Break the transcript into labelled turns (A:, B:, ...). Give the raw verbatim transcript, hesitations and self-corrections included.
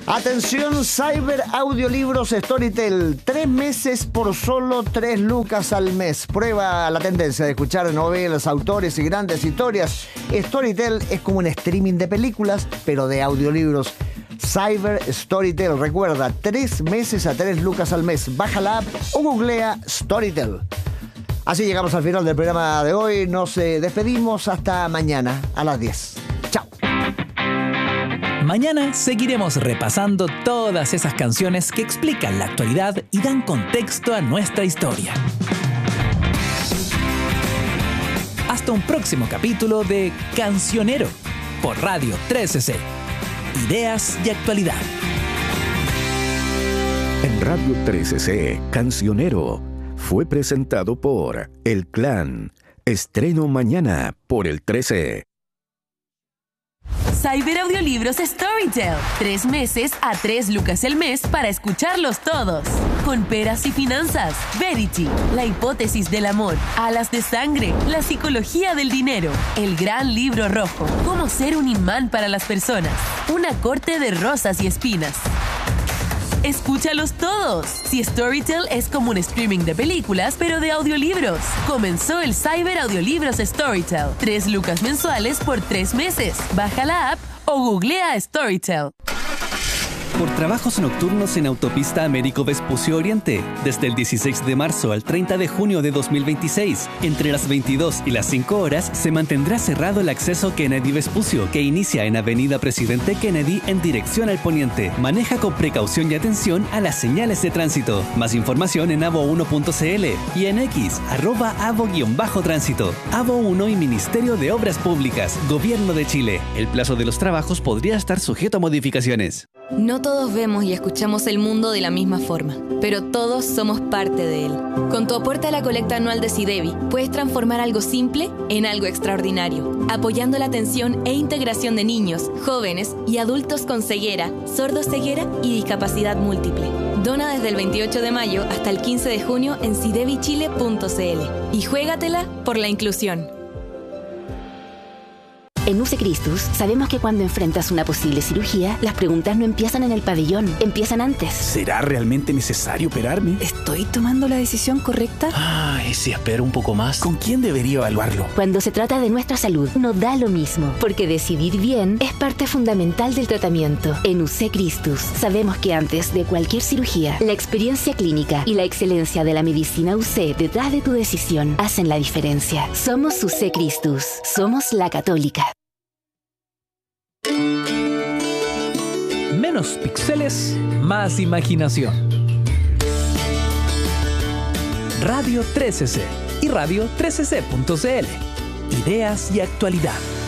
A: Atención, Cyber Audiolibros Storytel. Tres meses por solo tres lucas al mes. Prueba la tendencia de escuchar novelas, autores y grandes historias. Storytel es como un streaming de películas, pero de audiolibros. Cyber Storytel. Recuerda, tres meses a tres lucas al mes. Baja la app o googlea Storytel. Así llegamos al final del programa de hoy. Nos eh, despedimos hasta mañana a las diez. Chao.
B: Mañana seguiremos repasando todas esas canciones que explican la actualidad y dan contexto a nuestra historia. Hasta un próximo capítulo de Cancionero por Radio trece ce. Ideas y actualidad.
C: En Radio trece ce, Cancionero fue presentado por El Clan. Estreno mañana por el trece.
D: Cyber Audiolibros Storytel. Tres meses a tres lucas el mes para escucharlos todos. Con Peras y Finanzas, Verity, La hipótesis del amor, Alas de sangre, La psicología del dinero, El gran libro rojo, Cómo ser un imán para las personas, Una corte de rosas y espinas. ¡Escúchalos todos! Si Storytel es como un streaming de películas, pero de audiolibros. Comenzó el Cyber Audiolibros Storytel. Tres lucas mensuales por tres meses. Baja la app o googlea Storytel.
E: Por trabajos nocturnos en Autopista Américo Vespucio Oriente, desde el dieciséis de marzo al treinta de junio de dos mil veintiséis, entre las veintidós y las cinco horas, se mantendrá cerrado el acceso Kennedy Vespucio, que inicia en Avenida Presidente Kennedy en dirección al poniente. Maneja con precaución y atención a las señales de tránsito. Más información en avo uno punto cl y en X, arroba avo-tránsito. Avo uno y Ministerio de Obras Públicas, Gobierno de Chile. El plazo de los trabajos podría estar sujeto a modificaciones.
F: No todos vemos y escuchamos el mundo de la misma forma, pero todos somos parte de él. Con tu aporte a la colecta anual de SIDEBI, puedes transformar algo simple en algo extraordinario, apoyando la atención e integración de niños, jóvenes y adultos con ceguera, sordoceguera y discapacidad múltiple. Dona desde el veintiocho de mayo hasta el quince de junio en sidebichile punto cl y juégatela por la inclusión.
G: En U C Christus sabemos que cuando enfrentas una posible cirugía, las preguntas no empiezan en el pabellón, empiezan antes.
H: ¿Será realmente necesario operarme?
G: ¿Estoy tomando la decisión correcta?
H: Ah, ¿y si espero un poco más? ¿Con quién debería evaluarlo?
G: Cuando se trata de nuestra salud, no da lo mismo, porque decidir bien es parte fundamental del tratamiento. En U C Christus sabemos que antes de cualquier cirugía, la experiencia clínica y la excelencia de la medicina U C detrás de tu decisión hacen la diferencia. Somos U C Christus, somos la católica.
B: Menos píxeles, más imaginación. Radio trece ce y Radio trece ce punto cl. Ideas y actualidad.